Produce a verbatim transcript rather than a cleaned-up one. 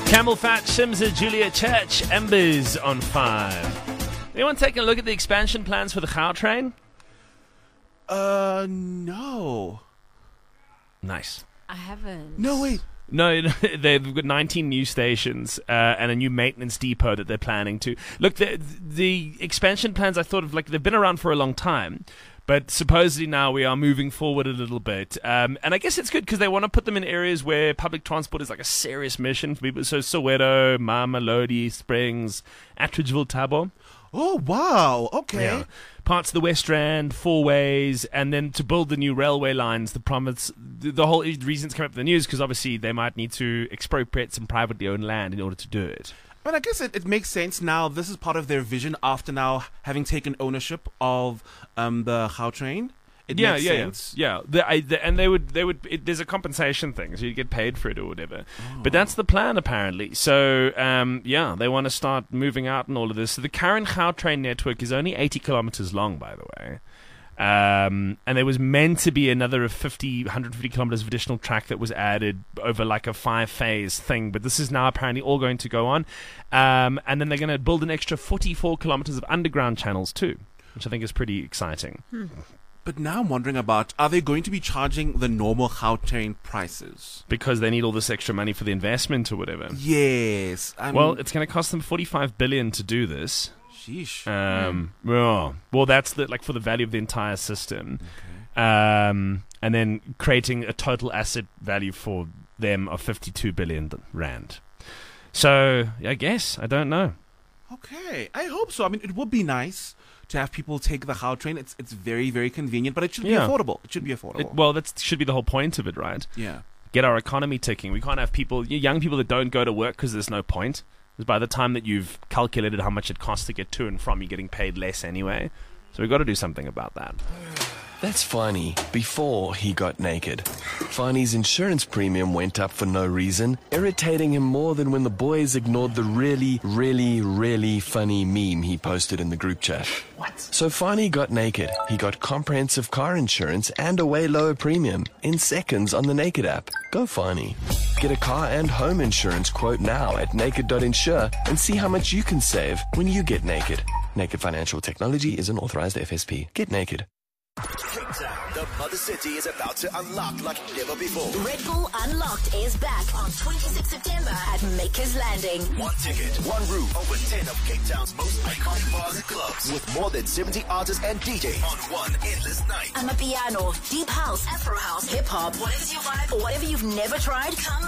Camel Fat, Shimza, Julia Church, Embers on five. Anyone taking a look at the expansion plans for the Gautrain? Uh, no. Nice. I haven't. No, wait. No, they've got nineteen new stations uh, and a new maintenance depot that they're planning to. Look, the, the expansion plans, I thought of, like, they've been around for a long time. But supposedly now we are moving forward a little bit. Um, and I guess it's good because they want to put them in areas where public transport is like a serious mission for people. So Soweto, Mamelodi, Springs, Attridgeville, Thabo. Oh, wow. Okay. Yeah. Parts of the West Rand, four ways, and then to build the new railway lines, the promise, the, the whole reasons come up in the news because obviously they might need to expropriate some privately owned land in order to do it. But I guess it, it makes sense now. This is part of their vision after now having taken ownership of um, the Gautrain. It yeah, makes yeah, sense. yeah, yeah. The, I, the, and they would, they would. It, there's a compensation thing, so you get paid for it or whatever. Oh. But that's the plan apparently. So um, yeah, they want to start moving out and all of this. So the current Gautrain network is only eighty kilometers long, by the way. Um, and there was meant to be another fifty, one hundred fifty kilometers of additional track that was added over like a five-phase thing. But this is now apparently all going to go on. Um, and then they're going to build an extra forty-four kilometers of underground channels too, which I think is pretty exciting. Hmm. But now I'm wondering about, are they going to be charging the normal Gautrain prices? Because they need all this extra money for the investment or whatever. Yes. I mean, well, it's going to cost them forty-five billion dollars to do this. Sheesh. Um, mm. well, well, that's the, like for the value of the entire system. Okay. Um, and then creating a total asset value for them of fifty-two billion rand. So, I guess, I don't know. Okay, I hope so. I mean, it would be nice to have people take the Gautrain. It's it's very, very convenient, but it should be yeah. affordable. It should be affordable. It, well, that should be the whole point of it, right? Yeah. Get our economy ticking. We can't have people, young people that don't go to work because there's no point. Because by the time that you've calculated how much it costs to get to and from, you're getting paid less anyway. So we've got to do something about that. That's Fani before he got naked. Fani's insurance premium went up for no reason, irritating him more than when the boys ignored the really, really, really funny meme he posted in the group chat. What? So Fani got naked. He got comprehensive car insurance and a way lower premium in seconds on the Naked app. Go Fani. Get a car and home insurance quote now at naked dot insure and see how much you can save when you get naked. Naked Financial Technology is an authorized F S P. Get naked. Cape Town, the mother city, is about to unlock like never before. Red Bull Unlocked is back on twenty-sixth of September at Makers Landing. One ticket, one room, over ten of Cape Town's most iconic bars and clubs, with more than seventy artists and D Js on one endless night. Amapiano, deep house, afro house, hip hop, whatever's your vibe, or whatever you've never tried, come